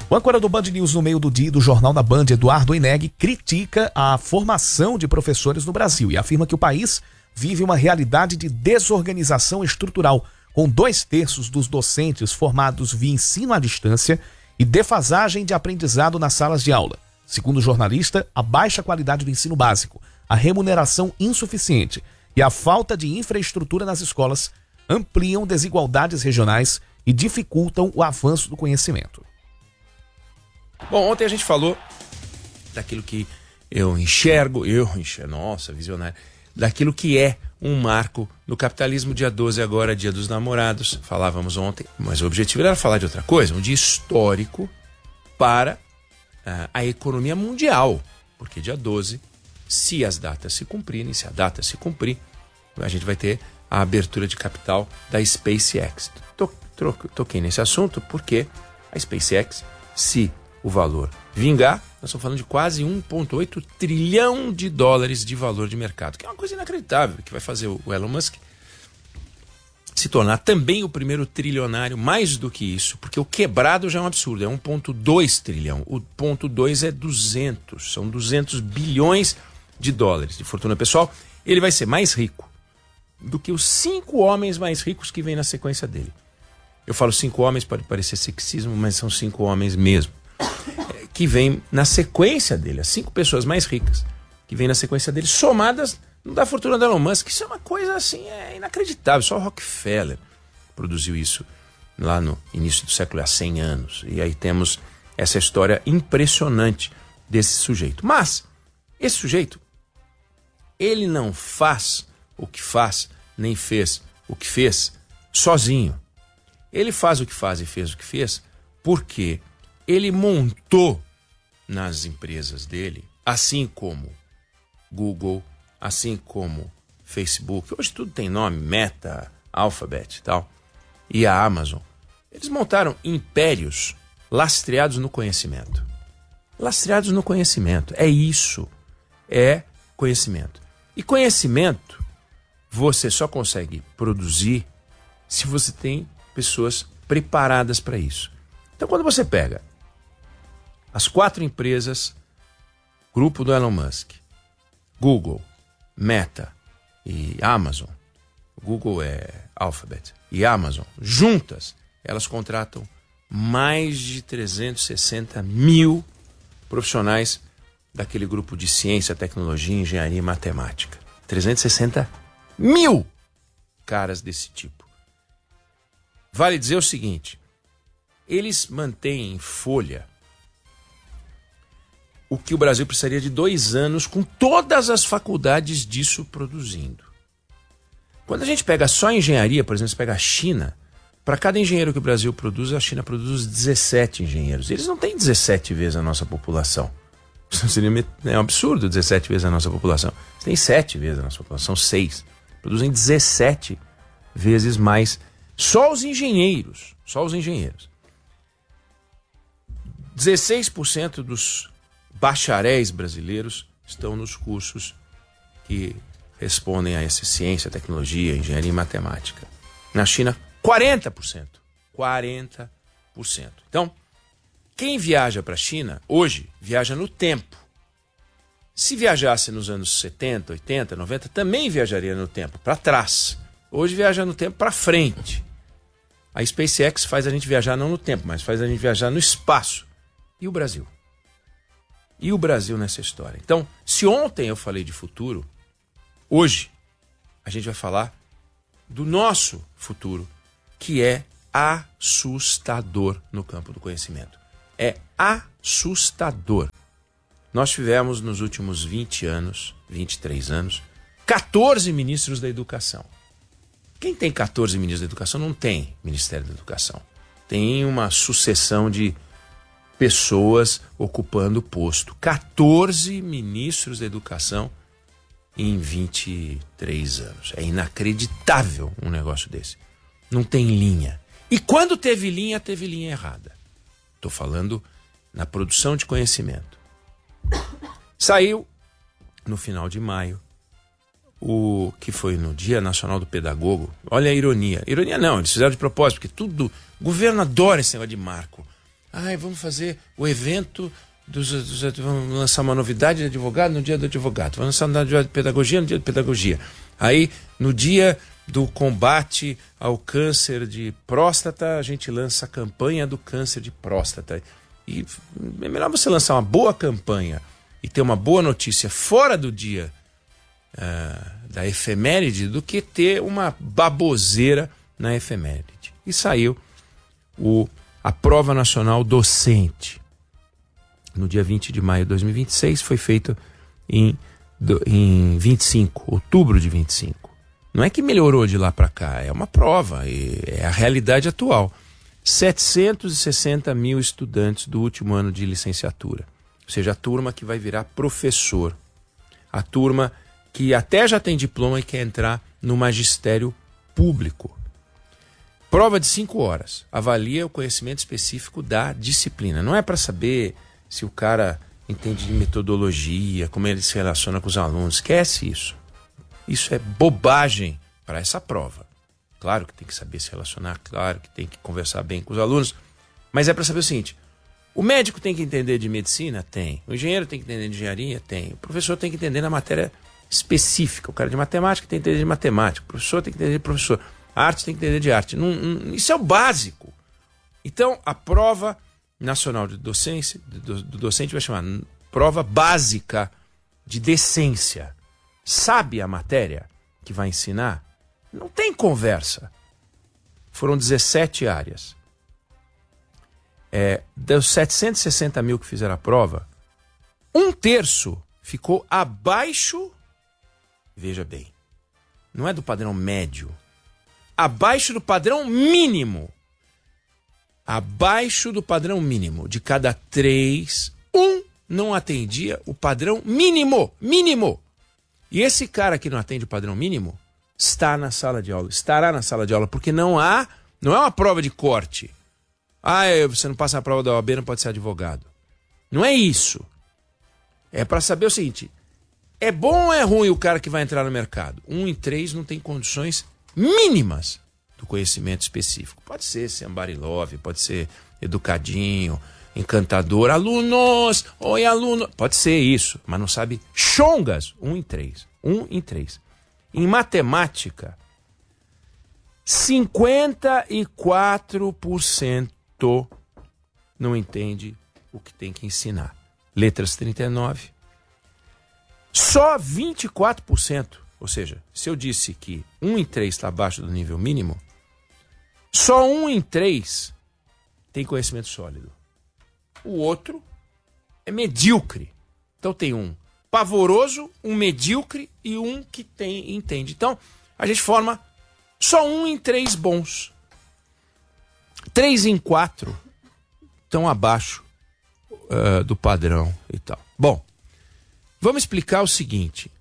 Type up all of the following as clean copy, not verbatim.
O âncora do Band News no meio do dia do Jornal da Band, Eduardo Ineg, critica a formação de professores no Brasil e afirma que o país vive uma realidade de desorganização estrutural, com 2/3 dos docentes formados via ensino à distância e defasagem de aprendizado nas salas de aula. Segundo o jornalista, a baixa qualidade do ensino básico, a remuneração insuficiente e a falta de infraestrutura nas escolas ampliam desigualdades regionais e dificultam o avanço do conhecimento. Bom, ontem a gente falou daquilo que eu enxergo, nossa, visionário, daquilo que é um marco no capitalismo. Dia 12 agora, dia dos namorados, falávamos ontem, mas o objetivo era falar de outra coisa, um dia histórico para a economia mundial, porque dia 12, se as datas se cumprirem, se a data se cumprir, a gente vai ter a abertura de capital da SpaceX. Toquei nesse assunto porque a SpaceX, se o valor vingar, nós estamos falando de quase 1,8 trilhão de dólares de valor de mercado, que é uma coisa inacreditável, que vai fazer o Elon Musk se tornar também o primeiro trilionário, mais do que isso, porque o quebrado já é um absurdo, é 1,2 trilhão, o 0,2 é 200, são 200 bilhões de dólares de fortuna pessoal. Ele vai ser mais rico do que os 5 homens mais ricos que vêm na sequência dele. Eu falo 5 homens, pode parecer sexismo, mas são 5 homens mesmo, que vêm na sequência dele, as 5 pessoas mais ricas que vêm na sequência dele, somadas, não dá fortuna do Elon Musk. Isso é uma coisa assim, inacreditável. Só o Rockefeller produziu isso lá no início do século, há 100 anos. E aí temos essa história impressionante desse sujeito. Mas esse sujeito, ele não faz o que faz, nem fez o que fez sozinho. Ele faz o que faz e fez o que fez porque ele montou nas empresas dele, assim como Google, assim como Facebook, hoje tudo tem nome, Meta, Alphabet e tal, e a Amazon. Eles montaram impérios lastreados no conhecimento. Lastreados no conhecimento. É isso. É conhecimento. E conhecimento você só consegue produzir se você tem pessoas preparadas para isso. Então, quando você pega as 4 empresas, grupo do Elon Musk, Google, Meta e Amazon, Google é Alphabet e Amazon, juntas, elas contratam mais de 360 mil profissionais daquele grupo de ciência, tecnologia, engenharia e matemática. 360 mil caras desse tipo. Vale dizer o seguinte, eles mantêm em folha o que o Brasil precisaria de 2 anos com todas as faculdades disso produzindo. Quando a gente pega só engenharia, por exemplo, você pega a China, para cada engenheiro que o Brasil produz, a China produz 17 engenheiros. Eles não têm 17 vezes a nossa população. É um absurdo 17 vezes a nossa população. Eles têm 7 vezes a nossa população, 6. Produzem 17 vezes mais. Só os engenheiros. 16% dos bacharéis brasileiros estão nos cursos que respondem a essa ciência, tecnologia, engenharia e matemática. Na China, 40%. 40%. Então, quem viaja para a China, hoje, viaja no tempo. Se viajasse nos anos 70, 80, 90, também viajaria no tempo, para trás. Hoje viaja no tempo para frente. A SpaceX faz a gente viajar não no tempo, mas faz a gente viajar no espaço. E o Brasil? E o Brasil nessa história? Então, se ontem eu falei de futuro, hoje a gente vai falar do nosso futuro, que é assustador no campo do conhecimento. É assustador. Nós tivemos nos últimos 20 anos, 23 anos, 14 ministros da educação. Quem tem 14 ministros da educação não tem Ministério da Educação. Tem uma sucessão de pessoas ocupando posto. 14 ministros da educação em 23 anos. É inacreditável um negócio desse. Não tem linha. E quando teve linha errada. Estou falando na produção de conhecimento. Saiu no final de maio o que foi no Dia Nacional do Pedagogo. Olha a ironia. Ironia não, eles fizeram de propósito, porque tudo... O governo adora esse negócio de marco. Vamos fazer o evento vamos lançar uma novidade de advogado no dia do advogado. Vamos lançar uma novidade de pedagogia no dia de pedagogia. Aí, no dia do combate ao câncer de próstata, a gente lança a campanha do câncer de próstata. E é melhor você lançar uma boa campanha e ter uma boa notícia fora do dia da efeméride do que ter uma baboseira na efeméride. E saiu a Prova Nacional Docente. No dia 20 de maio de 2026, foi feito em outubro de 25. Não é que melhorou de lá para cá, é uma prova, é a realidade atual. 760 mil estudantes do último ano de licenciatura. Ou seja, a turma que vai virar professor. A turma que até já tem diploma e quer entrar no magistério público. Prova de 5 horas. Avalia o conhecimento específico da disciplina. Não é para saber se o cara entende de metodologia, como ele se relaciona com os alunos. Esquece isso. Isso é bobagem para essa prova. Claro que tem que saber se relacionar, claro que tem que conversar bem com os alunos, mas é para saber o seguinte: o médico tem que entender de medicina? Tem. O engenheiro tem que entender de engenharia? Tem. O professor tem que entender na matéria específica. O cara de matemática tem que entender de matemática. O professor tem que entender de professor. A arte tem que entender de arte. Isso é o básico. Então, a prova nacional de docência, do docente vai chamar prova básica de decência. Sabe a matéria que vai ensinar? Não tem conversa. Foram 17 áreas. Dos 760 mil que fizeram a prova, 1/3 ficou abaixo, veja bem, não é do padrão médio, abaixo do padrão mínimo. Abaixo do padrão mínimo. De cada 3, 1 não atendia o padrão mínimo. Mínimo. E esse cara que não atende o padrão mínimo está na sala de aula. Estará na sala de aula, porque não é uma prova de corte. Você não passa na prova da OAB, não pode ser advogado. Não é isso. É para saber o seguinte: é bom ou é ruim o cara que vai entrar no mercado? 1 em 3 não tem condições mínimas do conhecimento específico. Pode ser somebody love, pode ser educadinho, encantador, alunos, oi aluno, pode ser isso, mas não sabe chongas. 1 em 3. 1 em 3. Em matemática, 54% não entende o que tem que ensinar. Letras 39%. Só 24%, ou seja, se eu disse que 1 em 3 está abaixo do nível mínimo, só 1 em 3 tem conhecimento sólido. O outro é medíocre. Então tem um pavoroso, um medíocre e um que entende. Então a gente forma só 1 em 3 bons. 3 em 4 estão abaixo do padrão e tal. Bom, vamos explicar o seguinte.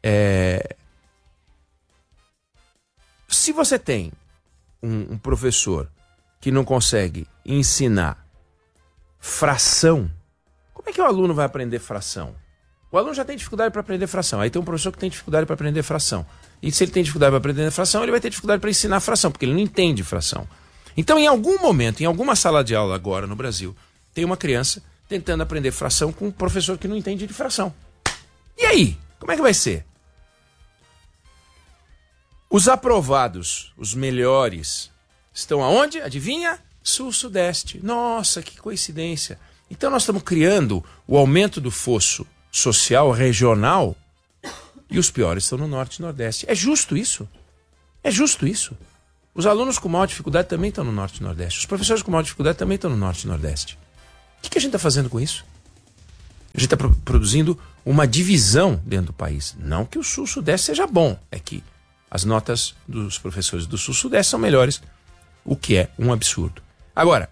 Se você tem um professor que não consegue ensinar fração, como é que o aluno vai aprender fração? O aluno já tem dificuldade para aprender fração. Aí tem um professor que tem dificuldade para aprender fração. E se ele tem dificuldade para aprender fração, ele vai ter dificuldade para ensinar fração, porque ele não entende fração. Então, em algum momento, em alguma sala de aula agora no Brasil, tem uma criança tentando aprender fração com um professor que não entende de fração. E aí? Como é que vai ser? Os aprovados, os melhores, estão aonde? Adivinha? Sul-Sudeste. Nossa, que coincidência. Então nós estamos criando o aumento do fosso social regional e os piores estão no Norte e Nordeste. É justo isso? É justo isso? Os alunos com maior dificuldade também estão no Norte e Nordeste. Os professores com maior dificuldade também estão no Norte e Nordeste. O que a gente está fazendo com isso? A gente está produzindo uma divisão dentro do país. Não que o Sul-Sudeste seja bom, é que as notas dos professores do Sul-Sudeste são melhores, o que é um absurdo. Agora,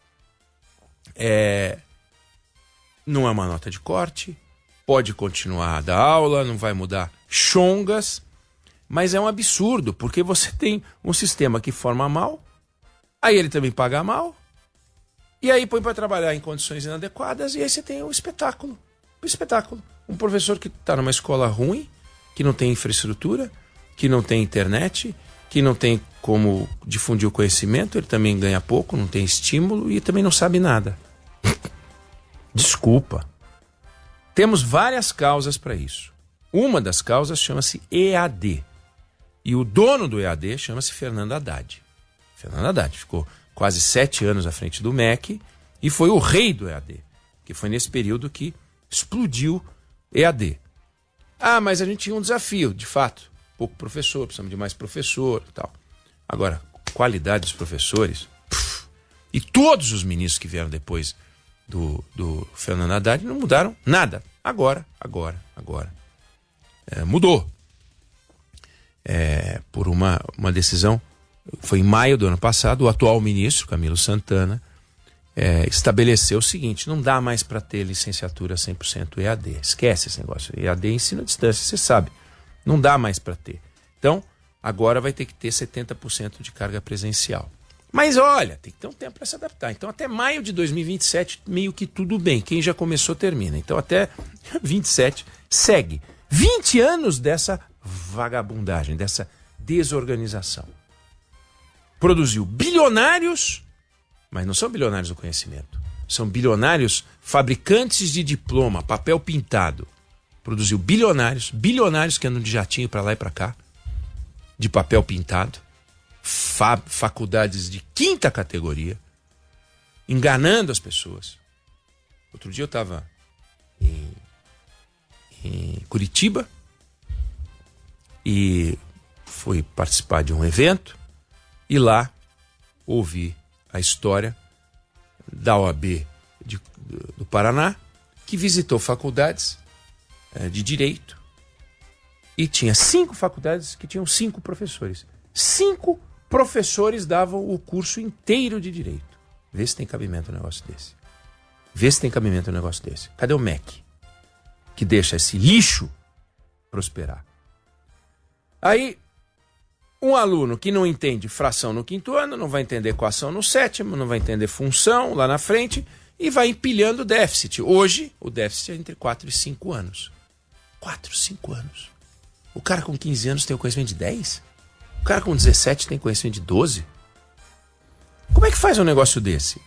não é uma nota de corte, pode continuar a dar aula, não vai mudar chongas, mas é um absurdo, porque você tem um sistema que forma mal, aí ele também paga mal, e aí põe para trabalhar em condições inadequadas, e aí você tem o espetáculo. O espetáculo. Um professor que está numa escola ruim, que não tem infraestrutura, que não tem internet, que não tem como difundir o conhecimento, ele também ganha pouco, não tem estímulo e também não sabe nada. Desculpa. Temos várias causas para isso. Uma das causas chama-se EAD. E o dono do EAD chama-se Fernando Haddad. Fernando Haddad ficou quase 7 anos à frente do MEC e foi o rei do EAD, que foi nesse período que explodiu EAD. Ah, mas a gente tinha um desafio, de fato. Pouco professor, precisamos de mais professor e tal. Agora, qualidade dos professores... E todos os ministros que vieram depois do Fernando Haddad não mudaram nada. Agora. Mudou. Por uma decisão, foi em maio do ano passado, o atual ministro, Camilo Santana, estabeleceu o seguinte: não dá mais para ter licenciatura 100% EAD. Esquece esse negócio. EAD é ensino à distância, você sabe. Não dá mais para ter. Então, agora vai ter que ter 70% de carga presencial. Mas olha, tem que ter um tempo para se adaptar. Então até maio de 2027, meio que tudo bem. Quem já começou, termina. Então até 27, segue. 20 anos dessa vagabundagem, dessa desorganização. Produziu bilionários, mas não são bilionários do conhecimento. São bilionários fabricantes de diploma, papel pintado. Produziu bilionários que andam de jatinho para lá e para cá, de papel pintado. Faculdades de 5ª categoria, enganando as pessoas. Outro dia eu estava em Curitiba e fui participar de um evento e lá ouvi a história da OAB do Paraná, que visitou faculdades de Direito e tinha 5 faculdades que tinham 5 professores. 5 professores davam o curso inteiro de Direito. Vê se tem cabimento um negócio desse. Cadê o MEC? Que deixa esse lixo prosperar. Aí, um aluno que não entende fração no 5º ano, não vai entender equação no 7º, não vai entender função lá na frente e vai empilhando o déficit. Hoje, o déficit é entre 4 e 5 anos. 4, 5 anos. O cara com 15 anos tem o conhecimento de 10? O cara com 17 tem conhecimento de 12? Como é que faz um negócio desse?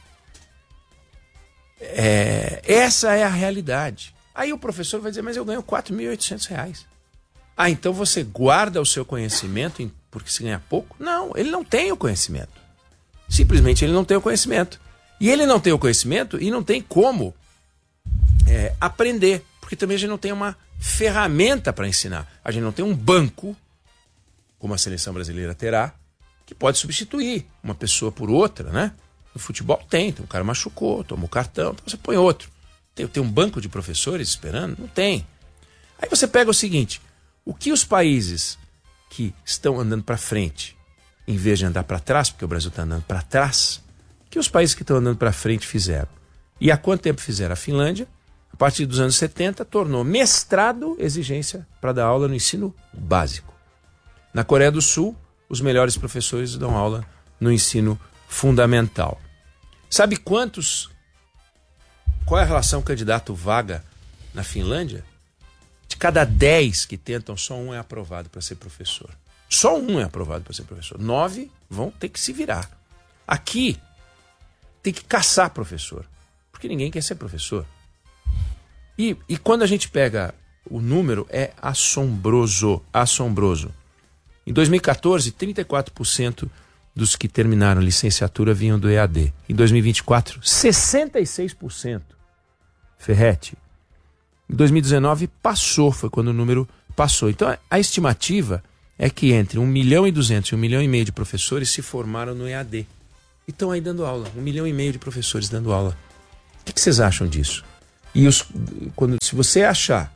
Essa é a realidade. Aí o professor vai dizer, mas eu ganho R$4.800. Ah, então você guarda o seu conhecimento porque se ganha pouco? Não, ele não tem o conhecimento. Simplesmente ele não tem o conhecimento. E ele não tem o conhecimento e não tem como aprender. Porque também a gente não tem uma ferramenta para ensinar. A gente não tem um banco, como a seleção brasileira terá, que pode substituir uma pessoa por outra, né? No futebol tem um cara machucou, tomou cartão, então você põe outro. Tem um banco de professores esperando? Não tem. Aí você pega o seguinte, o que os países que estão andando para frente, em vez de andar para trás, porque o Brasil está andando para trás, o que os países que estão andando para frente fizeram? E há quanto tempo fizeram? A Finlândia, a partir dos anos 70, tornou mestrado exigência para dar aula no ensino básico. Na Coreia do Sul, os melhores professores dão aula no ensino fundamental. Sabe qual é a relação candidato-vaga na Finlândia? De cada 10 que tentam, só um é aprovado para ser professor. Só um é aprovado para ser professor. 9 vão ter que se virar. Aqui, tem que caçar professor, porque ninguém quer ser professor. E quando a gente pega o número, é assombroso. Em 2014, 34% dos que terminaram licenciatura vinham do EAD. Em 2024, 66%. Ferretti. Em 2019, foi quando o número passou. Então, a estimativa é que entre 1,2 milhão e 1,5 milhão de professores se formaram no EAD. E estão aí dando aula. 1,5 milhão de professores dando aula. O que vocês acham disso? E se você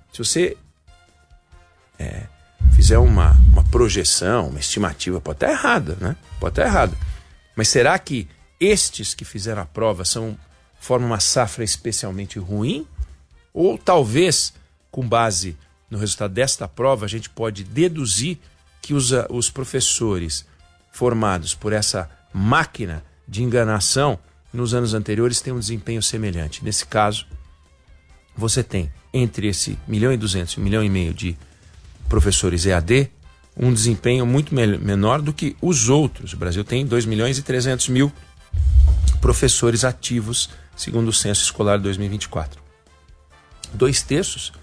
fizer uma projeção, uma estimativa, pode estar errada, né? Pode estar errada. Mas será que estes que fizeram a prova formam uma safra especialmente ruim? Ou talvez, com base no resultado desta prova, a gente pode deduzir que os professores formados por essa máquina de enganação nos anos anteriores têm um desempenho semelhante. Nesse caso, você tem entre esse 1,2 milhão e 1,5 milhão de professores EAD um desempenho muito menor do que os outros. O Brasil tem 2,3 milhões professores ativos, segundo o Censo Escolar de 2024. 2/3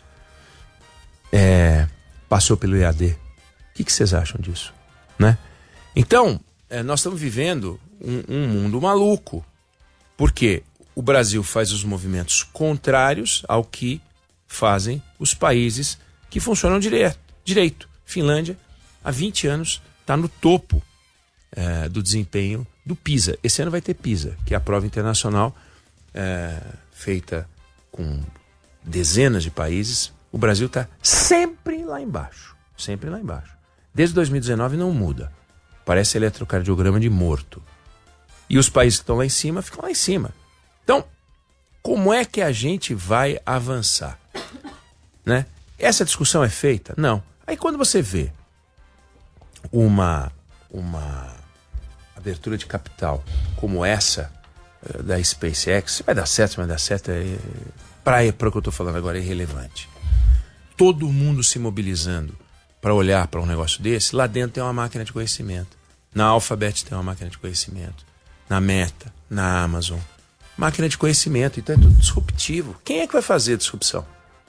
passou pelo EAD. O que vocês acham disso? Né? Então, nós estamos vivendo um mundo maluco. Porque o Brasil faz os movimentos contrários ao que fazem os países que funcionam direito. Finlândia, há 20 anos, está no topo do desempenho do PISA. Esse ano vai ter PISA, que é a prova internacional feita com dezenas de países. O Brasil está sempre lá embaixo. Sempre lá embaixo. Desde 2019 não muda. Parece eletrocardiograma de morto. E os países que estão lá em cima ficam lá em cima. Então, como é que a gente vai avançar? Né? Essa discussão é feita? Não. Aí quando você vê uma abertura de capital como essa da SpaceX, se vai dar certo, se vai dar certo, para o que eu estou falando agora é irrelevante. Todo mundo se mobilizando para olhar para um negócio desse, lá dentro tem uma máquina de conhecimento. Na Alphabet tem uma máquina de conhecimento. Na Meta, na Amazon. Máquina de conhecimento, então é tudo disruptivo. Quem é que vai fazer a disrupção?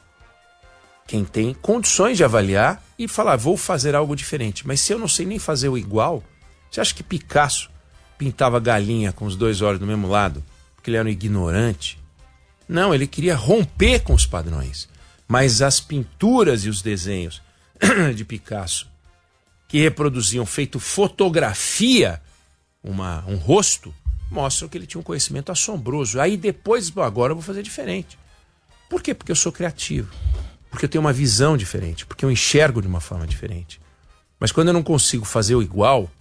Quem tem condições de avaliar e falar, vou fazer algo diferente. Mas se eu não sei nem fazer o igual, você acha que Picasso pintava galinha com os 2 olhos do mesmo lado porque ele era um ignorante? Não, ele queria romper com os padrões. Mas as pinturas e os desenhos de Picasso, que reproduziam feito fotografia, um rosto, mostram que ele tinha um conhecimento assombroso. Aí depois, agora eu vou fazer diferente. Por quê? Porque eu sou criativo. Porque eu tenho uma visão diferente. Porque eu enxergo de uma forma diferente. Mas quando eu não consigo fazer o igual,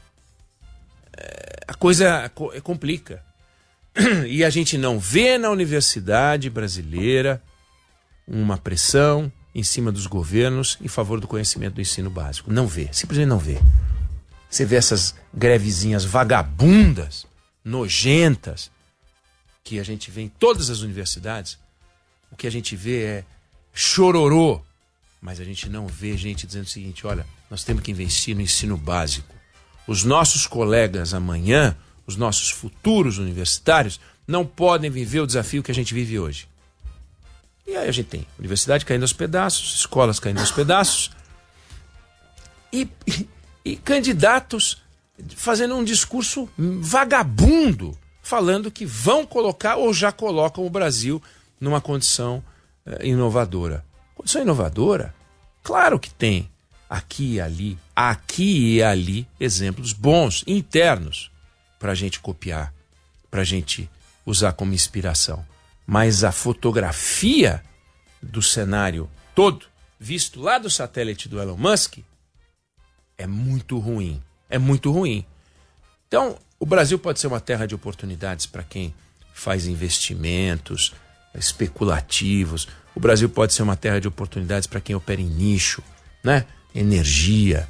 a coisa complica. E a gente não vê na universidade brasileira uma pressão em cima dos governos em favor do conhecimento do ensino básico. Não vê, simplesmente não vê. Você vê essas grevezinhas vagabundas, nojentas, que a gente vê em todas as universidades. O que a gente vê é chororô, mas a gente não vê gente dizendo o seguinte, olha, nós temos que investir no ensino básico. Os nossos colegas amanhã, os nossos futuros universitários, não podem viver o desafio que a gente vive hoje. E aí a gente tem universidade caindo aos pedaços, escolas caindo aos pedaços, e candidatos fazendo um discurso vagabundo, falando que vão colocar ou já colocam o Brasil numa condição inovadora. Condição inovadora? Claro que tem aqui e ali exemplos bons, internos, para a gente copiar, para a gente usar como inspiração. Mas a fotografia do cenário todo, visto lá do satélite do Elon Musk, é muito ruim. É muito ruim. Então, o Brasil pode ser uma terra de oportunidades para quem faz investimentos especulativos. O Brasil pode ser uma terra de oportunidades para quem opera em nicho, né? Energia,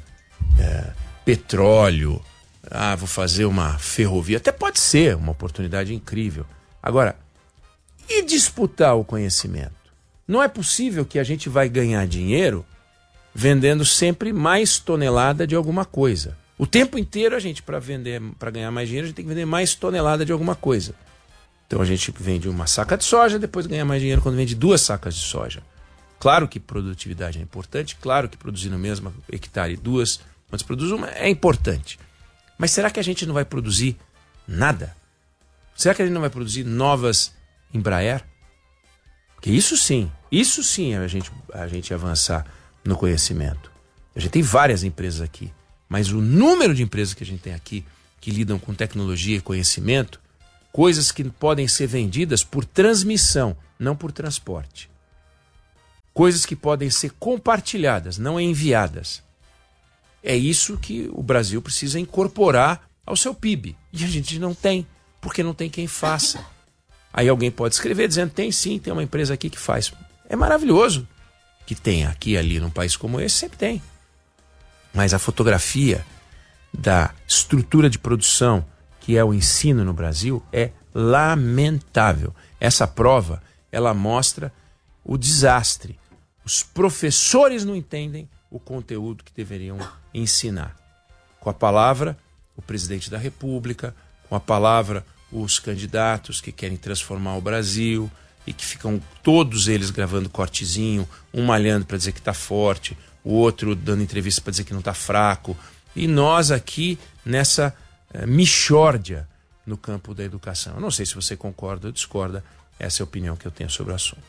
petróleo. Vou fazer uma ferrovia. Até pode ser uma oportunidade incrível. Agora, e disputar o conhecimento? Não é possível que a gente vai ganhar dinheiro vendendo sempre mais tonelada de alguma coisa. O tempo inteiro a gente, para ganhar mais dinheiro, a gente tem que vender mais tonelada de alguma coisa. Então a gente vende uma saca de soja, depois ganha mais dinheiro quando vende 2 sacas de soja. Claro que produtividade é importante, claro que produzir no mesmo hectare 2, quando se produz uma, é importante. Mas será que a gente não vai produzir nada? Será que a gente não vai produzir novas Embraer? Porque isso sim é a gente avançar no conhecimento. A gente tem várias empresas aqui, mas o número de empresas que a gente tem aqui que lidam com tecnologia e conhecimento, coisas que podem ser vendidas por transmissão, não por transporte. Coisas que podem ser compartilhadas, não enviadas. É isso que o Brasil precisa incorporar ao seu PIB. E a gente não tem, porque não tem quem faça. Aí alguém pode escrever dizendo, tem sim, tem uma empresa aqui que faz. É maravilhoso que tem aqui e ali num país como esse, sempre tem. Mas a fotografia da estrutura de produção que é o ensino no Brasil é lamentável. Essa prova, ela mostra o desastre. Os professores não entendem o conteúdo que deveriam ensinar. Com a palavra, o presidente da República, com a palavra, os candidatos que querem transformar o Brasil, e que ficam todos eles gravando cortezinho, um malhando para dizer que tá forte, o outro dando entrevista para dizer que não tá fraco, e nós aqui nessa mixórdia no campo da educação. Eu não sei se você concorda ou discorda, essa é a opinião que eu tenho sobre o assunto.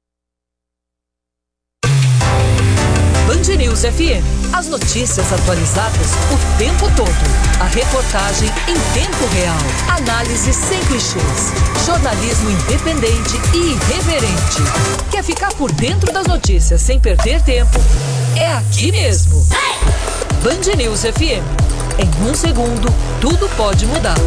Band News FM. As notícias atualizadas o tempo todo. A reportagem em tempo real. Análise sem clichês. Jornalismo independente e irreverente. Quer ficar por dentro das notícias sem perder tempo? É aqui mesmo. Band News FM. Em um segundo, tudo pode mudar.